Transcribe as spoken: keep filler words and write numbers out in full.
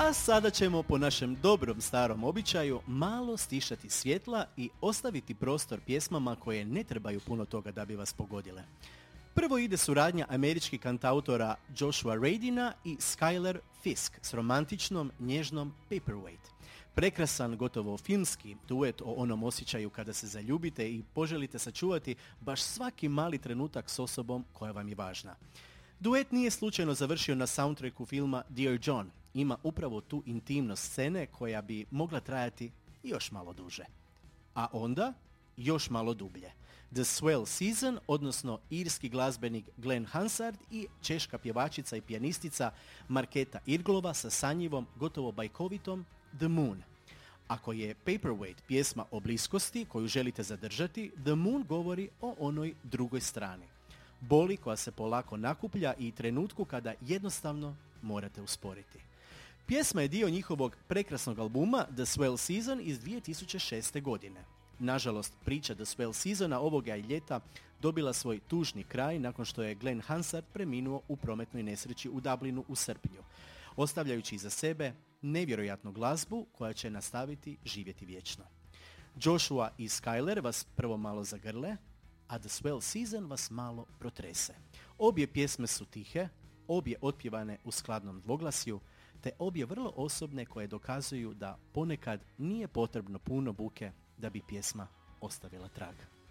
A sada ćemo po našem dobrom starom običaju malo stišati svjetla i ostaviti prostor pjesmama koje ne trebaju puno toga da bi vas pogodile. Prvo ide suradnja američkih kantautora Joshua Radina i Skylar Fisk s romantičnom, nježnom Paperweight. Prekrasan, gotovo filmski duet o onom osjećaju kada se zaljubite i poželite sačuvati baš svaki mali trenutak s osobom koja vam je važna. Duet nije slučajno završio na soundtracku filma Dear John. Ima upravo tu intimnost scene koja bi mogla trajati još malo duže. A onda još malo dublje. The Swell Season, odnosno irski glazbenik Glenn Hansard i češka pjevačica i pijanistica Marketa Irglova sa sanjivom, gotovo bajkovitom The Moon. Ako je Paperweight pjesma o bliskosti koju želite zadržati, The Moon govori o onoj drugoj strani. Boli koja se polako nakuplja i trenutku kada jednostavno morate usporiti. Pjesma je dio njihovog prekrasnog albuma The Swell Season iz dvije tisuće šeste. godine. Nažalost, priča The Swell Seasona ovoga je ljeta dobila svoj tužni kraj nakon što je Glenn Hansard preminuo u prometnoj nesreći u Dublinu u srpnju, ostavljajući iza sebe nevjerojatnu glazbu koja će nastaviti živjeti vječno. Joshua i Skylar vas prvo malo zagrle, a The Swell Season vas malo protrese. Obje pjesme su tihe, obje otpjevane u skladnom dvoglasju, te obje vrlo osobne koje dokazuju da ponekad nije potrebno puno buke da bi pjesma ostavila trag.